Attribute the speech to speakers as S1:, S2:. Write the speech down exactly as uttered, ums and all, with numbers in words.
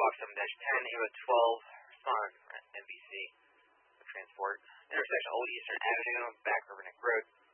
S1: Walk seven ten, A O twelve, respond, N B C, transport. Intersection Old Eastern Avenue, back River Neck Road.